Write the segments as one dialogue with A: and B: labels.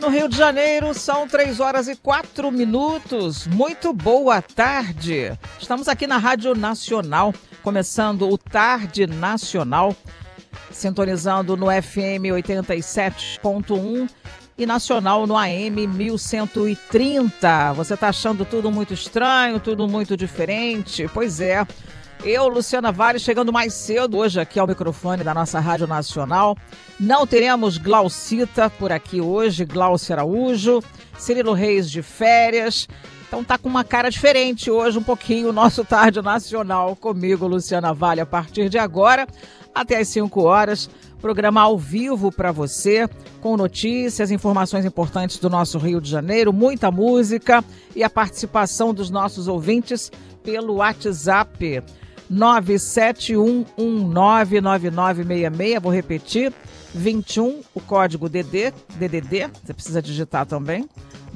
A: no Rio de Janeiro, são 3h04. Muito boa tarde. Estamos aqui na Rádio Nacional, começando o Tarde Nacional, sintonizando no FM 87.1 e Nacional no AM 1130. Você está achando tudo muito estranho, tudo muito diferente? Pois é. Eu, Luciana Vale, chegando mais cedo hoje aqui ao microfone da nossa Rádio Nacional. Não teremos Glaucita por aqui hoje, Glaucio Araújo, Cirilo Reis de férias. Então tá com uma cara diferente hoje um pouquinho o nosso Tarde Nacional comigo, Luciana Vale, a partir de agora até às 5h. Programa ao vivo para você, com notícias, informações importantes do nosso Rio de Janeiro, muita música e a participação dos nossos ouvintes pelo WhatsApp 971199966, vou repetir, 21, o código DDD, você precisa digitar também,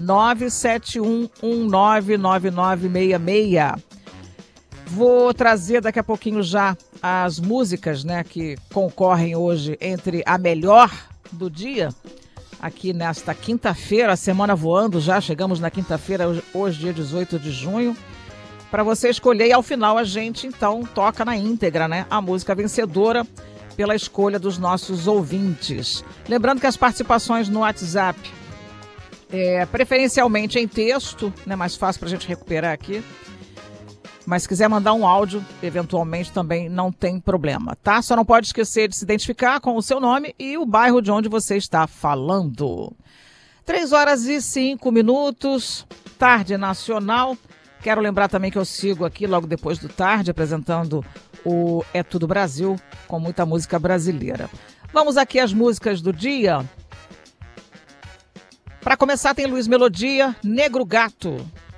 A: 971199966. Vou trazer daqui a pouquinho já as músicas, né, que concorrem hoje entre a melhor do dia, aqui nesta quinta-feira, a semana voando já, chegamos na quinta-feira, hoje dia 18 de junho, para você escolher e ao final a gente então toca na íntegra, né, a música vencedora pela escolha dos nossos ouvintes. Lembrando que as participações no WhatsApp, preferencialmente em texto, né, mais fácil para a gente recuperar aqui. Mas se quiser mandar um áudio, eventualmente também não tem problema, tá? Só não pode esquecer de se identificar com o seu nome e o bairro de onde você está falando. 3h05, Tarde Nacional. Quero lembrar também que eu sigo aqui logo depois do Tarde, apresentando o É Tudo Brasil, com muita música brasileira. Vamos aqui às músicas do dia. Para começar tem Luiz Melodia, Negro Gato.